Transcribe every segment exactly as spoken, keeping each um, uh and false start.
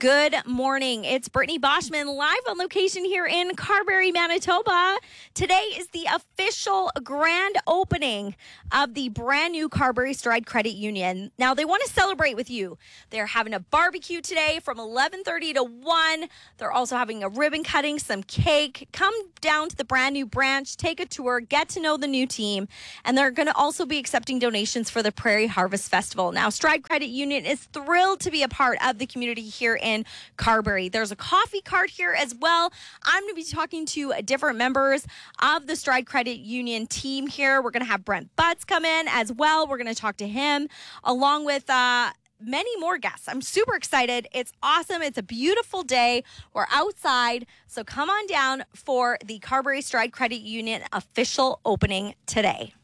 Good morning. It's Brittany Boschman live on location here in Carberry, Manitoba. Today is the official grand opening of the brand new Carberry Stride Credit Union. Now, they want to celebrate with you. They're having a barbecue today from eleven thirty to one. They're also having a ribbon cutting, some cake. Come down to the brand new branch, take a tour, get to know the new team, and they're going to also be accepting donations for the Prairie Harvest Festival. Now, Stride Credit Union is thrilled to be a part of the community here in Carberry. There's a coffee cart here as well. I'm going to be talking to different members of the Stride Credit Union team here. We're going to have Brent Butts come in as well. We're going to talk to him along with uh, many more guests. I'm super excited. It's awesome. It's a beautiful day. We're outside. So come on down for the Carberry Stride Credit Union official opening today.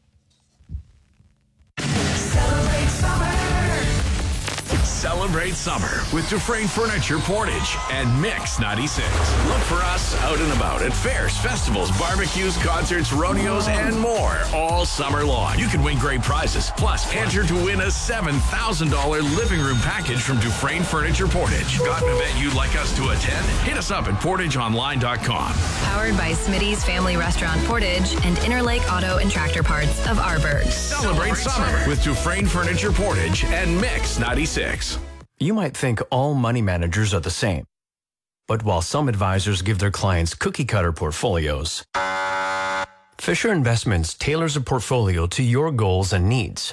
Celebrate summer with Dufresne Furniture Portage and Mix ninety-six. Look for us out and about at fairs, festivals, barbecues, concerts, rodeos, and more all summer long. You can win great prizes. Plus, enter to win a seven thousand dollars living room package from Dufresne Furniture Portage. Got an event you'd like us to attend? Hit us up at portage online dot com. Powered by Smitty's Family Restaurant Portage and Interlake Auto and Tractor Parts of Arborg. Celebrate summer with Dufresne Furniture Portage and Mix ninety-six. You might think all money managers are the same. But while some advisors give their clients cookie-cutter portfolios, Fisher Investments tailors a portfolio to your goals and needs.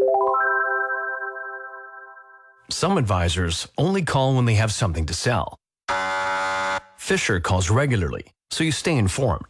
Some advisors only call when they have something to sell. Fisher calls regularly, so you stay informed.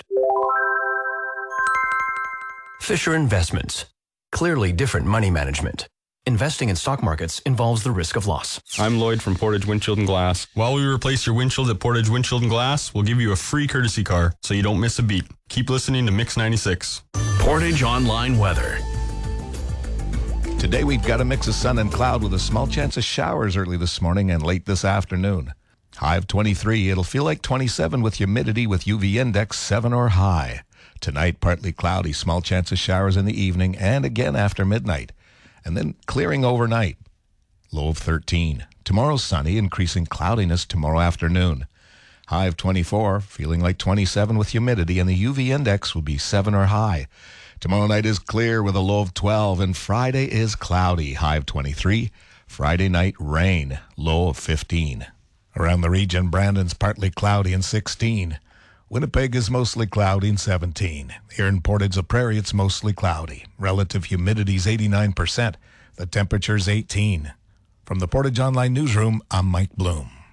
Fisher Investments. Clearly different money management. Investing in stock markets involves the risk of loss. I'm Lloyd from Portage Windshield and Glass. While we replace your windshield at Portage Windshield and Glass, we'll give you a free courtesy car so you don't miss a beat. Keep listening to Mix ninety-six. Portage Online Weather. Today we've got a mix of sun and cloud with a small chance of showers early this morning and late this afternoon. High of twenty-three. It'll feel like twenty-seven with humidity with U V index seven or high. Tonight partly cloudy, small chance of showers in the evening and again after midnight. And then clearing overnight. Low of thirteen. Tomorrow sunny, increasing cloudiness tomorrow afternoon. High of twenty-four, feeling like twenty-seven with humidity, and the U V index will be seven or high. Tomorrow night is clear with a low of twelve, and Friday is cloudy. High of twenty-three. Friday night rain, low of fifteen. Around the region, Brandon's partly cloudy and sixteen. Winnipeg is mostly cloudy and seventeen. Here in Portage la Prairie, it's mostly cloudy. Relative humidity is eighty-nine percent. The temperature's eighteen. From the Portage Online Newsroom, I'm Mike Bloom.